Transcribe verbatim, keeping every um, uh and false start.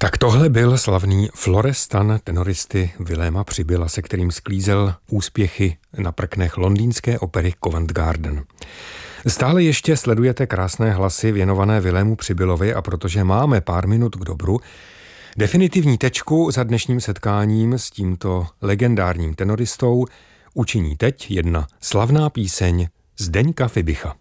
Tak tohle byl slavný Florestan tenoristy Viléma Přibyla, se kterým sklízel úspěchy na prknech londýnské opery Covent Garden. Stále ještě sledujete krásné hlasy věnované Vilému Přibylovi a protože máme pár minut k dobru, definitivní tečku za dnešním setkáním s tímto legendárním tenoristou učiní teď jedna slavná píseň Zdeňka Fibicha.